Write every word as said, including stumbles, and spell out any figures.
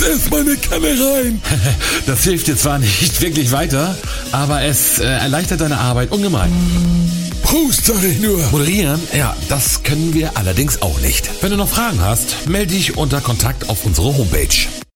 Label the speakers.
Speaker 1: erstmal eine Kanne rein.
Speaker 2: Das hilft dir zwar nicht wirklich weiter, aber es äh, erleichtert deine Arbeit ungemein.
Speaker 1: Prost, sag ich nur.
Speaker 2: Moderieren? Ja, das können wir allerdings auch nicht. Wenn du noch Fragen hast, melde dich unter Kontakt auf unsere Homepage.